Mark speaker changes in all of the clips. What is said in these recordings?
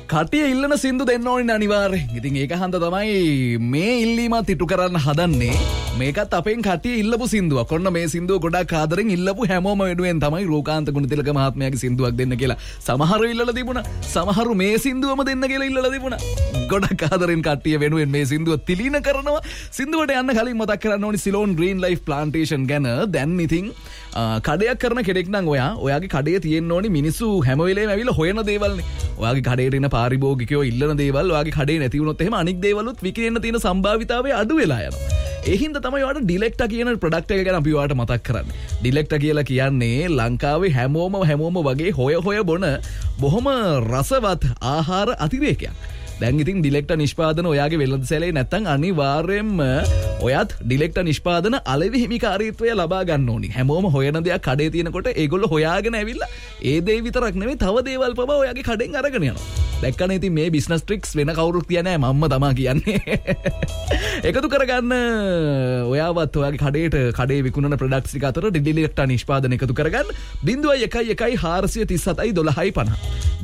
Speaker 1: කටිය ඉල්ලන සින්දු දෙන්න ඕනේ අනිවාර්යෙන්. ඉතින් ඒක හන්ද තමයි මේ ඉල්ලීමත් ඉටු කරන්න හදන්නේ. මේකත් අපෙන් කටිය ඉල්ලපු සින්දුවක්. ඔන්න මේ සින්දුව ගොඩක් ආදරෙන් ඉල්ලපු හැමෝම වෙනුවෙන් තමයි රෝකාන්ත ගුණතිලක මහත්මයාගේ සින්දුවක් දෙන්න කියලා. සමහරු ඉල්ලලා තිබුණා. සමහරු මේ සින්දුවම දෙන්න කියලා ඉල්ලලා තිබුණා. ගොඩක් ආදරෙන් කටිය වෙනුවෙන් මේ සින්දුව තිලීන කරනවා. සින්දුවට යන්න කලින් මතක් කරන්න ඕනි සිලෝන් ග්‍රීන් ලයිෆ් ප්ලාන්ටේෂන් ගැන. දැන් ඉතින් කඩයක් කරන කෙනෙක් නම් ඔයාගේ කඩේ තියෙන්න ඕනි මිනිස්සු හැම වෙලේම ඇවිල්ලා හොයන දේවල්නේ. ඔයාගේ කඩේට එන පාරිභෝගිකයෝ ඉල්ලන දේවල් ඔයාගේ කඩේ නැති වුණොත් එහෙම අනික් දේවලුත් විකිනෙන්න තියෙන සම්භාවිතාවය අඩු වෙලා යනවා. ඒ හින්දා තමයි ඔයාට ඩිලෙක්ටා කියන ප්‍රොඩක්ට් එක ගැන අපි ඔයාට මතක් කරන්නේ. ඩිලෙක්ටා කියලා කියන්නේ ලංකාවේ හැමෝම වගේ හොය බොන බොහොම රසවත් ආහාර අතිරේකයක්. දැන් ඉතින් ඩිලෙක්ටා නිෂ්පාදන ඔයාගේ වෙළඳසැලේ නැත්තම් අනිවාර්යයෙන්ම ඔයත් ඩිලෙක්ටා නිෂ්පාදන අලෙවි හිමිකාරීත්වය ලබා ගන්න ඕනි. හැමෝම හොයන දෙයක් කඩේ තියෙනකොට ඒගොල්ලෝ හොයාගෙන ඇවිල්ලා ඒ දේ විතරක් නෙවෙයි තව දේවල් පවා ඔයාගේ කඩෙන් අරගෙන යනවා. දැක්කනේ ඉතින් මේ බිස්නස් ට්‍රික්ස් වෙන කවුරුත් කියන්නේ නැහැ මම්ම තමා කියන්නේ. එකතු කරගන්න ඔයාවත් ඔයාගේ කඩේ විකුණන ප්‍රොඩක්ට්ස් ටික අතර ඩිලෙක්ටා නිෂ්පාදන එකතු කරගන්න 011437 1250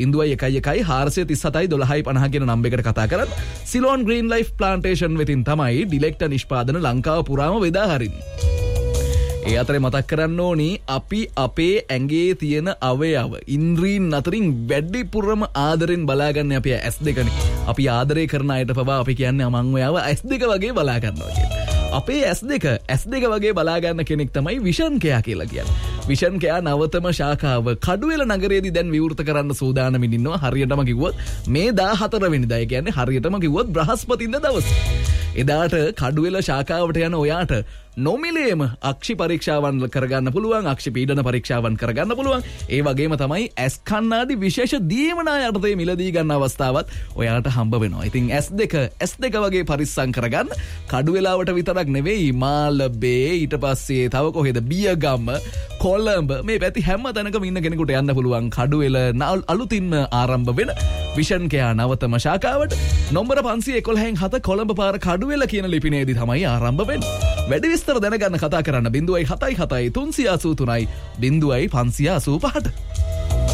Speaker 1: 011437 1250 කියන එකට කතා කරන්න. සිලෝන් ග්‍රීන් ලයිෆ් ප්ලාන්ටේෂන් වෙතින් තමයි ඩිලෙක්ටා නිෂ්පාදන ලංකාව පුරාම බෙදා හරින්නේ. ඒ අතරේ මතක් කරන්න ඕනි අපි අපේ ඇඟේ තියෙන අවයව ඉන්ද්‍රීන් අතරින් වැඩිපුරම ආදරෙන් බලාගන්නේ අපේ S2නේ. අපි ආදරය කරන අයට පවා අපි කියන්නේ මං ඔයාව S2 වගේ බලා ගන්නවා කියලා. අපේ S2 වගේ බලා ගන්න කෙනෙක් තමයි විෂන් කෙයා කියලා කියන්නේ. විෂන් කෙයා නවතම ශාඛාව කඩුවෙල නගරයේදී දැන් විවෘත කරන්න සූදානමින් ඉන්නවා. හරියටම කිව්වොත් මේ 14 වෙනිදා. ඒ කියන්නේ හරියටම කිව්වොත් බ්‍රහස්පතින්දා දවසේ. එදාට කඩුවෙල ශාඛාවට යන ඔයාට නොමිලේම අක්ෂි පරීක්ෂාවන් කරගන්න පුළුවන්, අක්ෂි පීඩන පරීක්ෂාවන් කරගන්න පුළුවන්. ඒ වගේම තමයි S කණ්ණාඩි විශේෂ දීමනා යටතේ මිලදී ගන්න අවස්ථාවත් ඔයාට හම්බ වෙනවා. ඉතින් S2 වගේ පරිස්සම් කරගන්න. කඩුවෙලාවට විතරක් නෙවෙයි මාළඹේ ඊට පස්සේ තව කොහෙද බියගම, කොළඹ මේ පැති හැම තැනකම ඉන්න කෙනෙකුට යන්න පුළුවන් කඩුවෙල අලුතින්ම ආරම්භ වෙන විෂන් කෙයා නවතම ශාඛාවට. නම්බර 511 කොළඹ පාර කඩුවෙල කියන ලිපිනයේදී තමයි ආරම්භ වෙන්නේ. වැඩි විස්තර දැනගන්න කතා කරන්න 077 383 0585